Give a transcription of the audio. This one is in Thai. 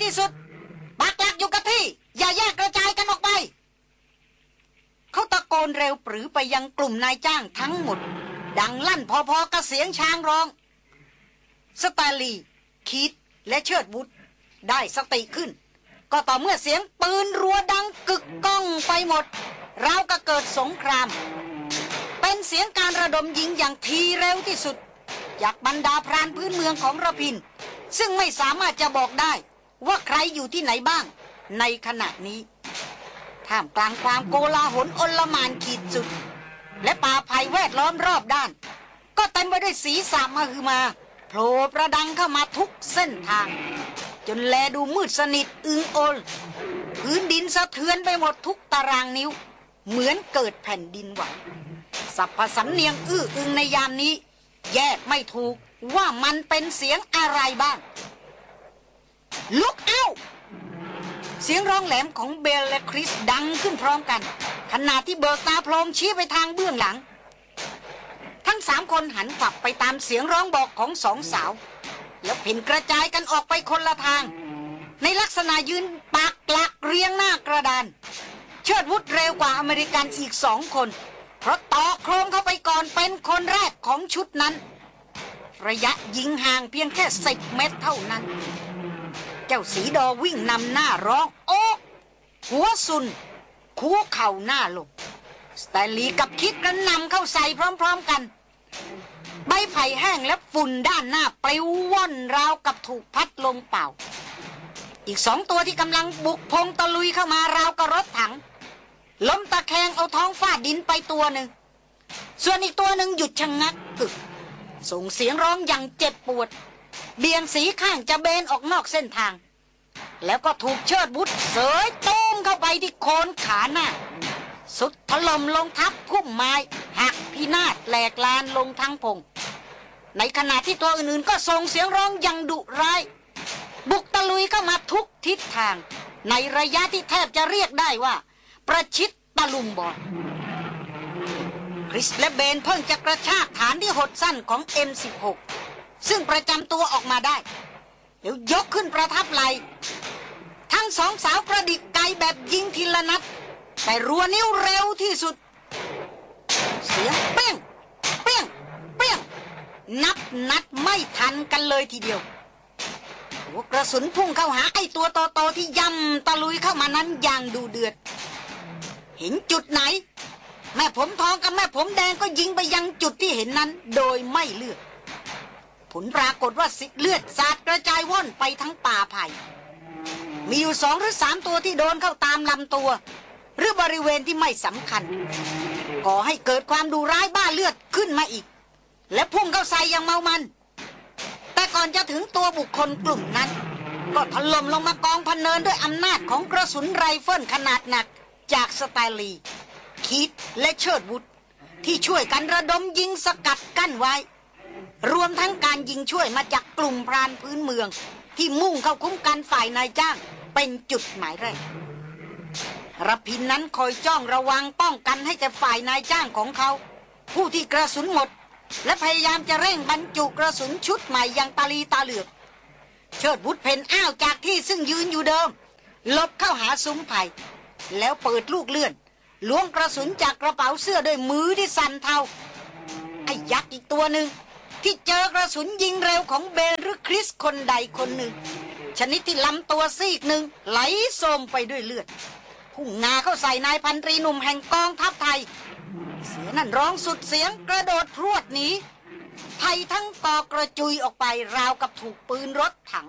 ที่สุดปักหลักอยู่กับที่อย่าแยกกระจายกันออกไปเขาตะโกนเร็วปรือไปยังกลุ่มนายจ้างทั้งหมดดังลั่นพอๆกับเสียงช้างร้องสแตนลีย์คีธและเชิดวุฒได้สติขึ้นก็ต่อเมื่อเสียงปืนรัวดังกึกก้องไปหมดราวกับเกิดสงครามเป็นเสียงการระดมยิงอย่างทีเร็วที่สุดจากบรรดาพรานพื้นเมืองของระพินซึ่งไม่สามารถจะบอกได้ว่าใครอยู่ที่ไหนบ้างในขณะนี้ท่ามกลางความโกลาหลโอลหม่านขีดสุดและป่าไผ่แวดล้อมรอบด้านก็เต็มไปด้วยสีสามหือมาโผล่ประดังเข้ามาทุกเส้นทางจนแลดูมืดสนิทอึงโอยพื้นดินสะเทือนไปหมดทุกตารางนิ้วเหมือนเกิดแผ่นดินไหวสัพพสำเนียงอื้ออึงในยามนี้แยกไม่ถูกว่ามันเป็นเสียงอะไรบ้างลุกเอาเสียงร้องแหลมของเบลและคริสดังขึ้นพร้อมกันขณะที่เบิกตาโพลงชี้ไปทางเบื้องหลังทั้ง3 คนหันกลับไปตามเสียงร้องบอกของ2 สาวแล้วเพ่นกระจายกันออกไปคนละทางในลักษณะยืนปักหลักเรียงหน้ากระดานเชิดวุฒเร็วกว่าอเมริกันอีก2 คนเพราะต่อโครงเข้าไปก่อนเป็นคนแรกของชุดนั้นระยะยิงห่างเพียงแค่10 เมตรเท่านั้นเจ้าสีดอวิ่งนำหน้าร้องโอ๊กหัวซุนคูเข่าหน้าลงสแตนลีย์กับคิดกระนำเข้าใส่พร้อมๆกันใบไผ่แห้งและฝุ่นด้านหน้าปลิวว่อนราวกับถูกพัดลมเป่าอีก2 ตัวที่กำลังบุกพงตะลุยเข้ามาราวกับรถถังล้มตะแคงเอาท้องฟาดดินไปตัวหนึ่งส่วนอีกตัวหนึ่งหยุดชะงักกึกส่งเสียงร้องอย่างเจ็บปวดเบี่ยงสีข้างจะเบนออกนอกเส้นทางแล้วก็ถูกเชิดวุฒเสยต้มเข้าไปที่โคนขาหน้าสุดถล่มลงทับพุ่มไม้หักพินาศแหลกลานลงทั้งพงในขณะที่ตัวอื่นๆก็ส่งเสียงร้องอย่างดุร้ายบุกตะลุยเข้ามาทุกทิศทางในระยะที่แทบจะเรียกได้ว่าประชิดตะลุมบอลคริสและเบนเพิ่งจะกระชากฐานที่หดสั้นของ M16 ซึ่งประจำตัวออกมาได้เดี๋ยวยกขึ้นประทับไหลทั้ง2 สาวกระดิกไกแบบยิงทีละนัดแต่รัวนิ้วเร็วที่สุดเสียงเปี้ยงเปี้ยงเปี้ยงนับนัดไม่ทันกันเลยทีเดียวหัวกระสุนพุ่งเข้าหาไอ้ตัวโตๆที่ย่ำตะลุยเข้ามานั้นอย่างดูเดือดเห็นจุดไหนแม่ผมทองกับแม่ผมแดงก็ยิงไปยังจุดที่เห็นนั้นโดยไม่เลือกผลปรากฏว่าเลือดสาดกระจายว่อนไปทั้งป่าไผ่มีอยู่2 หรือ 3 ตัวที่โดนเข้าตามลำตัวหรือบริเวณที่ไม่สำคัญก่อให้เกิดความดุร้ายบ้าเลือดขึ้นมาอีกและพุ่งเข้าใส่อย่างเมามันแต่ก่อนจะถึงตัวบุคคลกลุ่มนั้นก็ถล่มลงมากองพันเนินด้วยอำนาจของกระสุนไรเฟิลขนาดหนักจากสแตนลีย์คีธและเชิดวุฒที่ช่วยกันระดมยิงสกัดกั้นไว้รวมทั้งการยิงช่วยมาจากกลุ่มพรานพื้นเมืองที่มุ่งเข้าคุ้มกันฝ่ายนายจ้างเป็นจุดหมายแรกระพินนั้นคอยจ้องระวังป้องกันให้แต่ฝ่ายนายจ้างของเขาผู้ที่กระสุนหมดและพยายามจะเร่งบรรจุกระสุนชุดใหม่อย่างตาลีตาเหลือกเชิดวุฒเพ่นอ้าวจากที่ซึ่งยืนอยู่เดิมหลบเข้าหาซุ้มไผ่แล้วเปิดลูกเลื่อนล้วงกระสุนจากกระเป๋าเสื้อด้วยมือที่สั่นเทาไอ้ยักษ์อีกตัวหนึ่งที่เจอกระสุนยิงเร็วของเบนหรือคริสคนใดคนหนึ่งชนิดที่ลำตัวซีกหนึ่งไหลโซมไปด้วยเลือดพุ่งงาเข้าใส่นายพันตรีหนุ่มแห่งกองทัพไทยเสือนั่นร้องสุดเสียงกระโดดพรวดหนีไทยทั้งกอกระจุยออกไปราวกับถูกปืนรถถัง